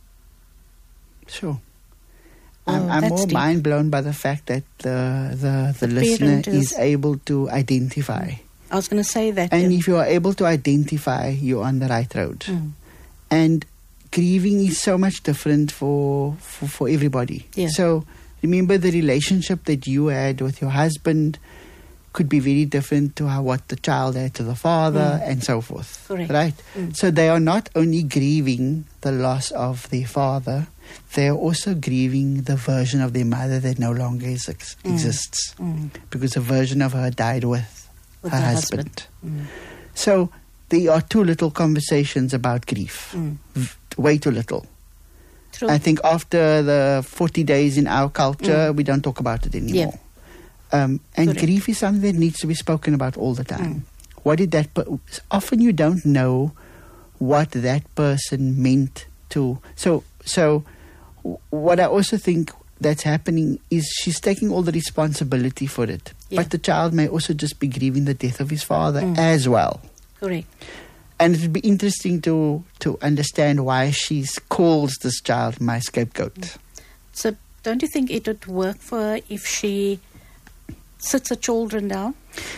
Sure. Oh, I'm, I'm more deep. mind blown by the fact that the the, the, the listener is, is able to identify. I was going to say that. And um, if you are able to identify, you're on the right road. Mm. And grieving is so much different for for, for everybody. Yeah. So remember, the relationship that you had with your husband could be very different to how, what the child had to the father, mm. and so forth. Correct. Right? Mm. So they are not only grieving the loss of their father, they are also grieving the version of their mother that no longer is, ex- mm. exists. Mm. Because a version of her died with, with her husband. husband. Mm. So there are too little conversations about grief. Mm. V- way too little. True. I think after the forty days in our culture, mm. we don't talk about it anymore. Yeah. Um, and Correct. grief is something that needs to be spoken about all the time. Mm. What did that... Per- often you don't know what that person meant to... So, so w- what I also think that's happening is she's taking all the responsibility for it. Yeah. But the child may also just be grieving the death of his father mm. as well. Correct. And it would be interesting to, to understand why she calls this child my scapegoat. So don't you think it would work for her if she sits her children down?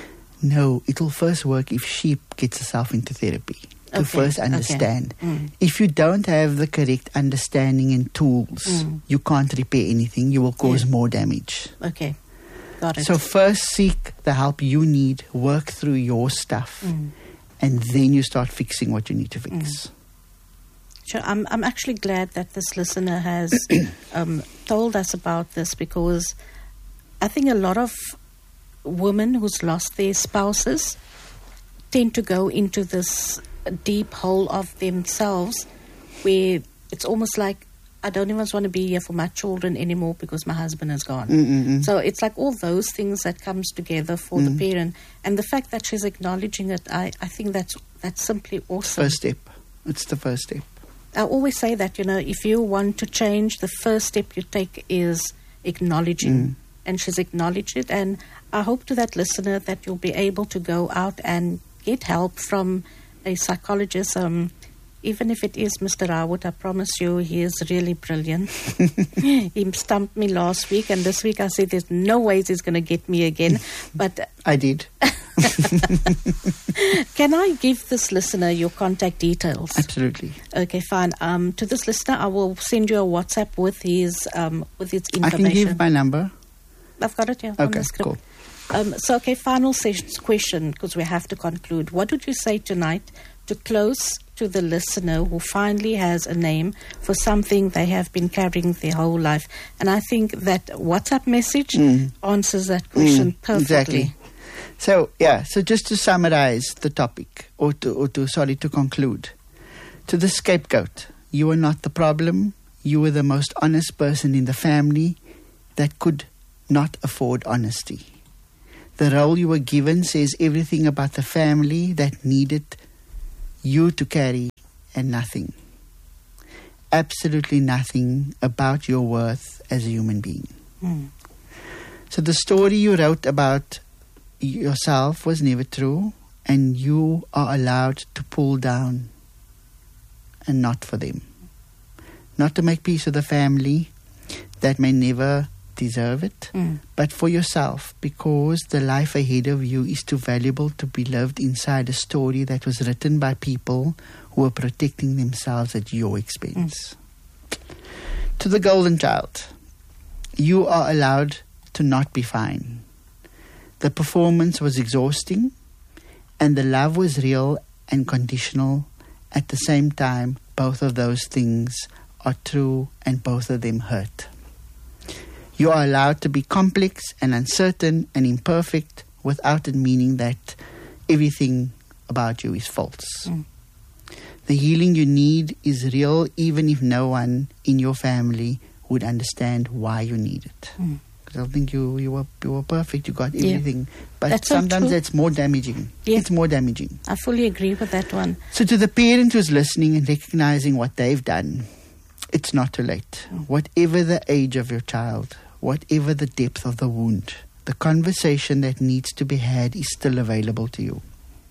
No, it will first work if she gets herself into therapy to Okay, first understand. Okay. Mm. If you don't have the correct understanding and tools, Mm. you can't repair anything. You will cause Yeah. more damage. Okay, got it. So first seek the help you need, work through your stuff, Mm. and then you start fixing what you need to fix. Mm. Sure, I'm I'm actually glad that this listener has um, told us about this, because I think a lot of women who's lost their spouses tend to go into this deep hole of themselves where it's almost like, I don't even want to be here for my children anymore because my husband is gone. Mm-mm-mm. So it's like all those things that comes together for Mm. the parent, and the fact that she's acknowledging it, I, I think that's that's simply awesome. First step. It's the first step. I always say that, you know, if you want to change, the first step you take is acknowledging. Mm. And she's acknowledged it. And I hope to that listener that you'll be able to go out and get help from a psychologist. Um, even if it is Mister Rawood, I promise you he is really brilliant. He stumped me last week, and this week I said there's no ways he's going to get me again. But I did. Can I give this listener your contact details? Absolutely. Okay, fine. Um, to this listener, I will send you a WhatsApp with his um, with his I information. can give my number. I've got it here on Okay, the script. cool. Um, so, okay, final session, question, because we have to conclude. What would you say tonight to close to the listener who finally has a name for something they have been carrying their whole life? And I think that WhatsApp message Mm. answers that question Mm, perfectly. exactly. So, yeah, so just to summarize the topic, or to, or to, sorry, to conclude. To the scapegoat, you are not the problem. You were the most honest person in the family that could not afford honesty. The role you were given says everything about the family that needed you to carry, and nothing. Absolutely nothing about your worth as a human being. Mm. So the story you wrote about yourself was never true, and you are allowed to pull down, and not for them. Not to make peace with the family that may never deserve it, mm. but for yourself, because the life ahead of you is too valuable to be lived inside a story that was written by people who are protecting themselves at your expense. Mm. To the golden child, you are allowed to not be fine. The performance was exhausting, and the love was real and conditional. At the same time, both of those things are true, and both of them hurt. You are allowed to be complex and uncertain and imperfect without it meaning that everything about you is false. Mm. The healing you need is real, even if no one in your family would understand why you need it. Mm. I don't think you, you, were, you were perfect, you got everything. Yeah. But that's sometimes so it's more damaging. Yeah. It's more damaging. I fully agree with that one. So to the parent who's listening and recognizing what they've done, it's not too late. Mm. Whatever the age of your child, whatever the depth of the wound, the conversation that needs to be had is still available to you.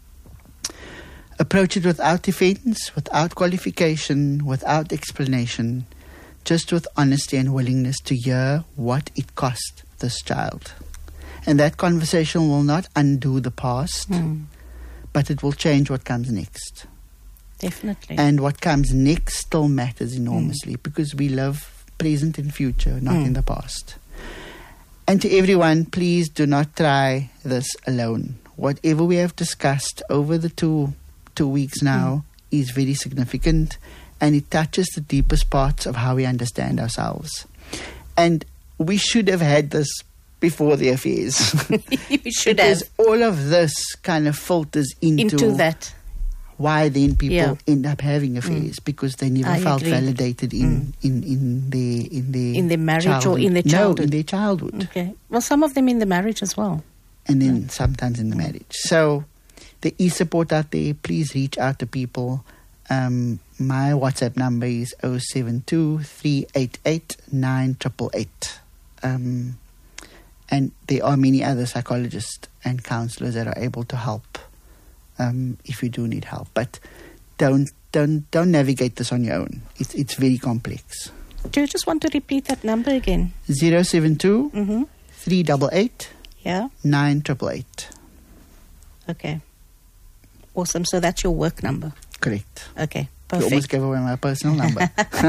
Approach it without defense, without qualification, without explanation, just with honesty and willingness to hear what it cost this child. And that conversation will not undo the past, mm. but it will change what comes next. Definitely. And what comes next still matters enormously mm. because we live present and future, not mm. in the past. And to everyone, please do not try this alone. Whatever we have discussed over the two two weeks now mm. is very significant, and it touches the deepest parts of how we understand ourselves. And we should have had this before the affairs. We should because have. all of this kind of filters into, into that. Why then people yeah. end up having affairs, mm. because they never I felt agree. validated in, mm. in, in their in their in their marriage childhood. or in their childhood. No, in their childhood. Okay. Well, some of them in the marriage as well. And then yeah. sometimes in the marriage. So there is support out there. Please reach out to people. Um, my WhatsApp number is oh seven two, three eight eight, nine eight eight eight. Um, and there are many other psychologists and counselors that are able to help um, if you do need help. But don't don't don't navigate this on your own. It's it's very complex. Do you just want to repeat that number again? zero seven two, mm-hmm. three eight eight, yeah. nine eight eight. Okay. Awesome. So that's your work number. Correct. Okay. You Perfect. almost gave away my personal number.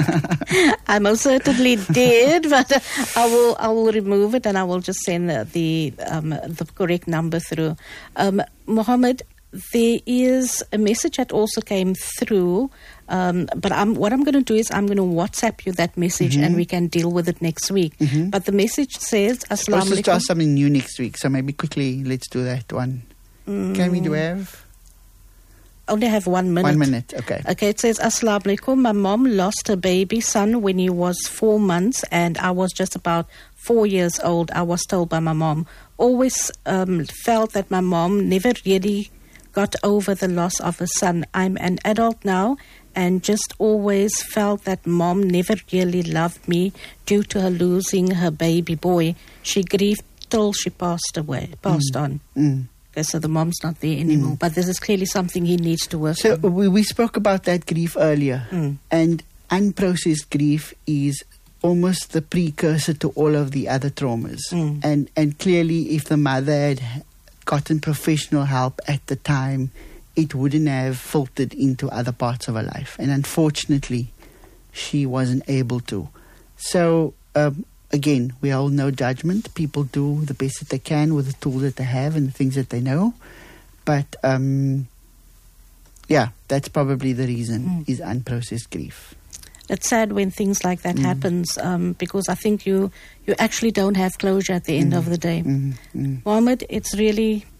I most certainly did, but uh, I will I will remove it and I will just send the the, um, the correct number through. Um, Mohammed, there is a message that also came through, um, but I'm, what I'm going to do is I'm going to WhatsApp you that message mm-hmm. and we can deal with it next week. Mm-hmm. But the message says, Assalamu Let's alaikum. start something new next week, so maybe quickly let's do that one. Mm. Can we do have? Only have one minute. One minute, okay. Okay, it says, Assalamu alaikum. My mom lost her baby son when he was four months and I was just about four years old, I was told by my mom. Always um, felt that my mom never really got over the loss of her son. I'm an adult now and just always felt that mom never really loved me due to her losing her baby boy. She grieved till she passed away, passed mm. on. Mm. Okay, so the mom's not there anymore. Mm. But this is clearly something he needs to work so on. So we, we spoke about that grief earlier. Mm. And unprocessed grief is almost the precursor to all of the other traumas. Mm. And, and clearly if the mother had gotten professional help at the time, it wouldn't have filtered into other parts of her life. And unfortunately, she wasn't able to. So... Um, Again, we hold no judgment. People do the best that they can with the tools that they have and the things that they know. But, um, yeah, that's probably the reason, mm. is unprocessed grief. It's sad when things like that mm. happens um, because I think you, you actually don't have closure at the end mm. of the day. Mm. Mm. Mohammed, it's really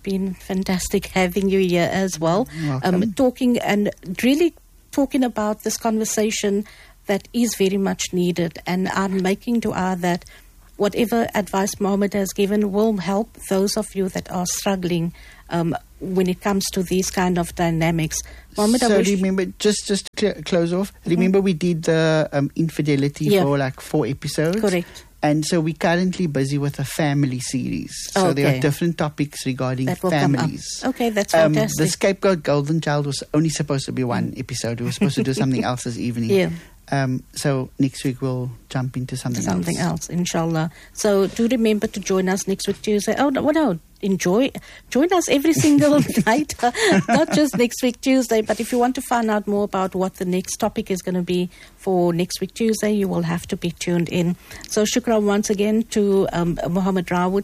been fantastic having you here as well. Welcome. Um, talking and really talking about this conversation that is very much needed. And I'm making dua that whatever advice Mohammed has given will help those of you that are struggling um, when it comes to these kind of dynamics. Mohammed, I so wish- remember, just just to cl- close off, remember we did the um, infidelity Yeah. for like four episodes? Correct. And so we're currently busy with a family series. So there Okay. are different topics regarding That will come up. families. Okay, that's Um, fantastic. the Scapegoat Golden Child was only supposed to be one episode. We were supposed to do something else this evening. Yeah. Um, so next week we'll jump into something, Something else. else, inshallah. So do remember to join us next week Tuesday. Oh, no, no, enjoy. Join us every single night, not just next week Tuesday. But if you want to find out more about what the next topic is going to be for next week Tuesday, you will have to be tuned in. So shukran once again to um, Mohammed Rawood